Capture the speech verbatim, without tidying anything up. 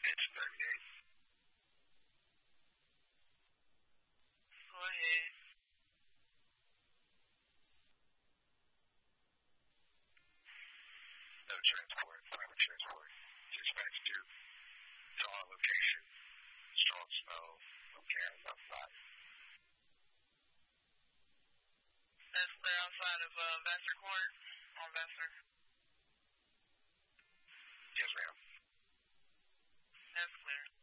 It's thirty-eight. Go ahead. No transport, private transport. Dispatch to, to our location. Strong smell, no cameras outside. That's clear outside of uh, Vassar Court on Vassar. Yes, ma'am. That's clear.